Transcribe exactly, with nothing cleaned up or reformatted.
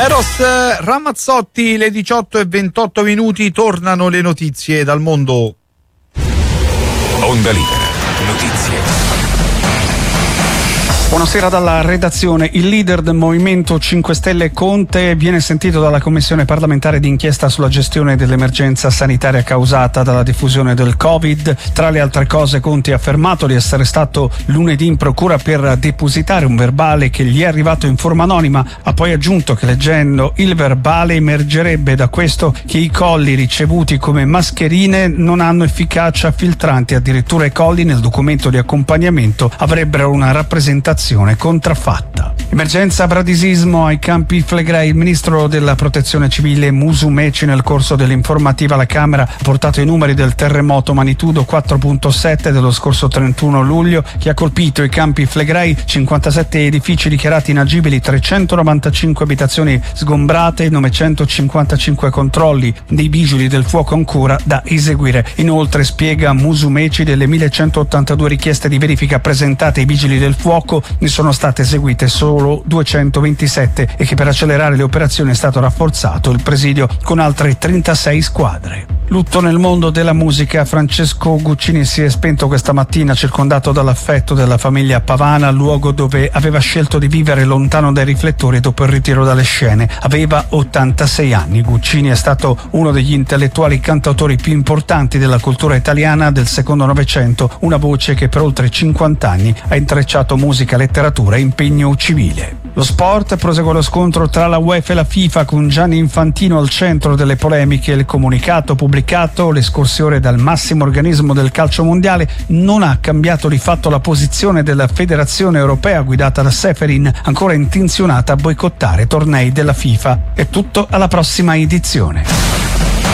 Eros Ramazzotti, le diciotto e ventotto minuti, tornano le notizie dal mondo. Onda Libera, notizie. Buonasera dalla redazione. Il leader del Movimento cinque Stelle Conte viene sentito dalla Commissione parlamentare d'inchiesta sulla gestione dell'emergenza sanitaria causata dalla diffusione del Covid. Tra le altre cose, Conte ha affermato di essere stato lunedì in procura per depositare un verbale che gli è arrivato in forma anonima. Ha poi aggiunto che leggendo il verbale emergerebbe da questo che i colli ricevuti come mascherine non hanno efficacia filtrante. Addirittura i colli nel documento di accompagnamento avrebbero una rappresentazione contraffatta. Emergenza bradisismo ai Campi Flegrei. Il ministro della protezione civile Musumeci nel corso dell'informativa alla Camera ha portato i numeri del terremoto magnitudo quattro virgola sette dello scorso trentuno luglio che ha colpito i Campi Flegrei, cinquantasette edifici dichiarati inagibili, trecentonovantacinque abitazioni sgombrate, novecentocinquantacinque controlli dei vigili del fuoco ancora da eseguire. Inoltre, spiega Musumeci, delle millecentottantadue richieste di verifica presentate ai vigili del fuoco ne sono state eseguite solo duecentoventisette e che per accelerare le operazioni è stato rafforzato il presidio con altre trentasei squadre. Lutto nel mondo della musica. Francesco Guccini si è spento questa mattina circondato dall'affetto della famiglia Pavana, luogo dove aveva scelto di vivere lontano dai riflettori dopo il ritiro dalle scene. Aveva ottantasei anni. Guccini è stato uno degli intellettuali cantautori più importanti della cultura italiana del secondo Novecento, una voce che per oltre cinquanta anni ha intrecciato musica, letteratura e impegno civile. Lo sport, prosegue lo scontro tra la UEFA e la FIFA con Gianni Infantino al centro delle polemiche. Il comunicato pubblicato le scorse ore dal massimo organismo del calcio mondiale non ha cambiato di fatto la posizione della Federazione Europea guidata da Seferin, ancora intenzionata a boicottare tornei della FIFA. È tutto, alla prossima edizione.